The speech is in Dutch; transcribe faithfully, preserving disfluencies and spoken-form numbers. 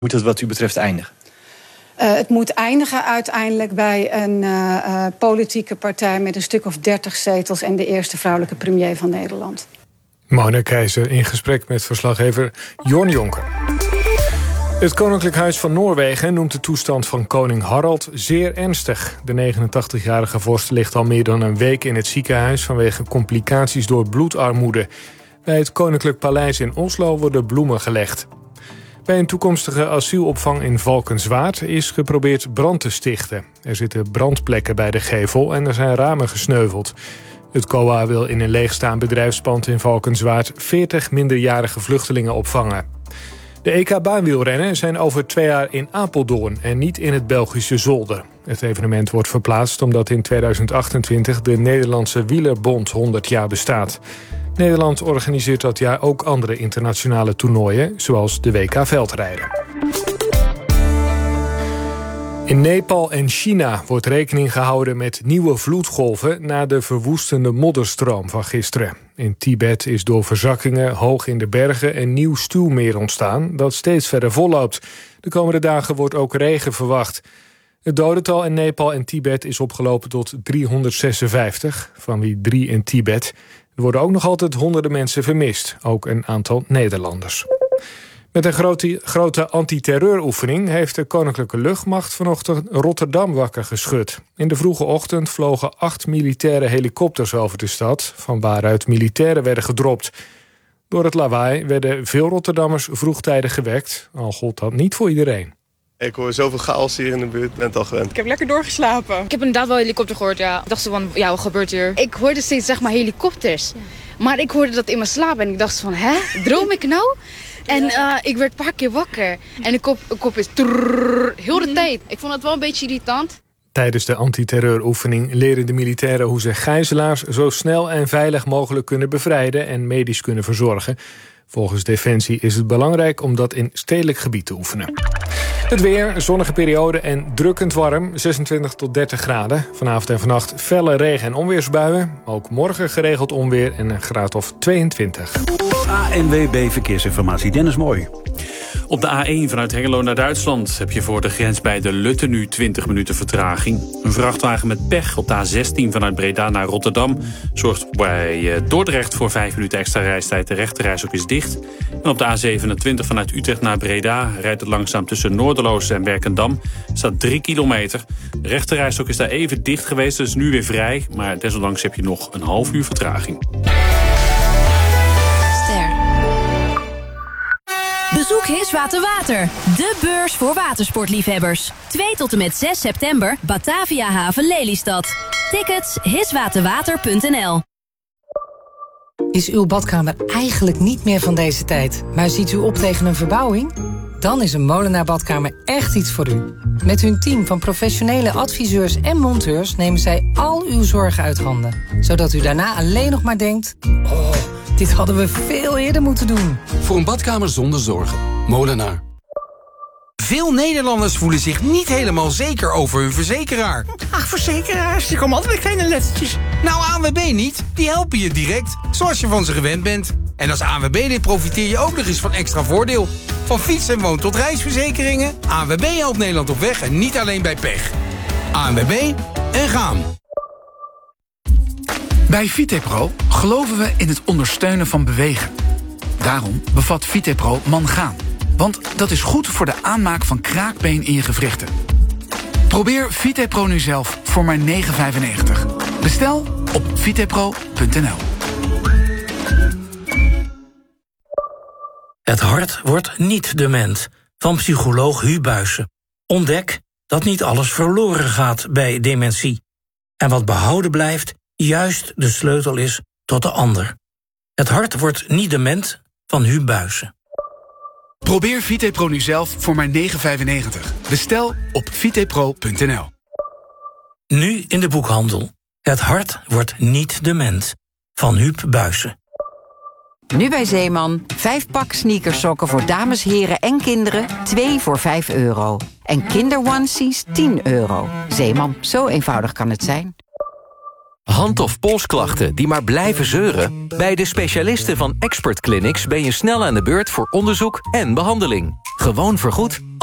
Moet dat wat u betreft eindigen? Uh, het moet eindigen uiteindelijk bij een uh, uh, politieke partij met een stuk of dertig zetels en de eerste vrouwelijke premier van Nederland. Mona Keizer in gesprek met verslaggever Jorn Jonker. Het Koninklijk Huis van Noorwegen noemt de toestand van koning Harald zeer ernstig. De negenentachtigjarige vorst ligt al meer dan een week in het ziekenhuis vanwege complicaties door bloedarmoede. Bij het Koninklijk Paleis in Oslo worden bloemen gelegd. Bij een toekomstige asielopvang in Valkenswaard is geprobeerd brand te stichten. Er zitten brandplekken bij de gevel en er zijn ramen gesneuveld. Het C O A wil in een leegstaand bedrijfspand in Valkenswaard veertig minderjarige vluchtelingen opvangen. De E K-baanwielrennen zijn over twee jaar in Apeldoorn en niet in het Belgische Zolder. Het evenement wordt verplaatst omdat in tweeduizend achtentwintig de Nederlandse Wielerbond honderd jaar bestaat. Nederland organiseert dat jaar ook andere internationale toernooien, zoals de W K veldrijden. In Nepal en China wordt rekening gehouden met nieuwe vloedgolven na de verwoestende modderstroom van gisteren. In Tibet is door verzakkingen hoog in de bergen een nieuw stuwmeer ontstaan dat steeds verder volloopt. De komende dagen wordt ook regen verwacht. Het dodental in Nepal en Tibet is opgelopen tot driehonderdzesenvijftig, van wie drie in Tibet. Er worden ook nog altijd honderden mensen vermist, ook een aantal Nederlanders. Met een grote, grote antiterreuroefening heeft de Koninklijke Luchtmacht vanochtend Rotterdam wakker geschud. In de vroege ochtend vlogen acht militaire helikopters over de stad, van waaruit militairen werden gedropt. Door het lawaai werden veel Rotterdammers vroegtijdig gewekt, al gold dat niet voor iedereen. Ik hoor zoveel chaos hier in de buurt, ben het al gewend. Ik heb lekker doorgeslapen. Ik heb inderdaad wel helikopter gehoord, ja. Ik dacht zo van, ja, wat gebeurt hier? Ik hoorde steeds, zeg maar, helikopters. Ja. Maar ik hoorde dat in mijn slaap en ik dacht van, hè, droom ik nou? En uh, ik werd een paar keer wakker. En de kop, de kop is trrrr, heel de tijd. Ik vond het wel een beetje irritant. Tijdens de antiterreuroefening leren de militairen hoe ze gijzelaars zo snel en veilig mogelijk kunnen bevrijden en medisch kunnen verzorgen. Volgens Defensie is het belangrijk om dat in stedelijk gebied te oefenen. Het weer, zonnige periode en drukkend warm, zesentwintig tot dertig graden. Vanavond en vannacht felle regen- en onweersbuien. Ook morgen geregeld onweer en een graad of tweeëntwintig. A N W B Verkeersinformatie, Dennis Mooi. Op de A één vanuit Hengelo naar Duitsland heb je voor de grens bij de Lutte nu twintig minuten vertraging. Een vrachtwagen met pech op de A zestien vanuit Breda naar Rotterdam zorgt bij Dordrecht voor vijf minuten extra reistijd. De rechterreis ook is dicht. En op de A zevenentwintig vanuit Utrecht naar Breda rijdt het langzaam tussen Noorderloos en Werkendam. Er staat drie kilometer. De rechterreis ook is daar even dicht geweest, dus nu weer vrij. Maar desondanks heb je nog een half uur vertraging. Bezoek Hiswater Water, de beurs voor watersportliefhebbers. twee tot en met zes september, Batavia Haven Lelystad. Tickets hiswaterwater punt n l. Is uw badkamer eigenlijk niet meer van deze tijd, maar ziet u op tegen een verbouwing? Dan is een Molenaar Badkamer echt iets voor u. Met hun team van professionele adviseurs en monteurs nemen zij al uw zorgen uit handen. Zodat u daarna alleen nog maar denkt, oh, dit hadden we veel eerder moeten doen. Voor een badkamer zonder zorgen. Molenaar. Veel Nederlanders voelen zich niet helemaal zeker over hun verzekeraar. Ach, verzekeraars, die komen altijd met kleine lettertjes. Nou, A N W B niet. Die helpen je direct, zoals je van ze gewend bent. En als A N W B-lid profiteer je ook nog eens van extra voordeel. Van fiets- en woon- tot reisverzekeringen. A N W B helpt Nederland op weg en niet alleen bij pech. A N W B en gaan. Bij Vitepro geloven we in het ondersteunen van bewegen. Daarom bevat Vitepro mangaan. Want dat is goed voor de aanmaak van kraakbeen in je gewrichten. Probeer Vitepro nu zelf voor maar negen vijfennegentig. Bestel op vitepro punt n l. Het hart wordt niet dement, van psycholoog Hu Buijsen. Ontdek dat niet alles verloren gaat bij dementie. En wat behouden blijft, juist de sleutel is tot de ander. Het hart wordt niet dement, van Hu Buijsen. Probeer Vitepro nu zelf voor maar negen vijfennegentig. Bestel op vitepro punt n l. Nu in de boekhandel. Het hart wordt niet dement, van Huub Buijsen. Nu bij Zeeman, vijf pak sneakersokken voor dames, heren en kinderen, twee voor vijf euro. En kinderonesies tien euro. Zeeman, zo eenvoudig kan het zijn. Hand- of polsklachten die maar blijven zeuren? Bij de specialisten van Expert Clinics ben je snel aan de beurt voor onderzoek en behandeling. Gewoon vergoed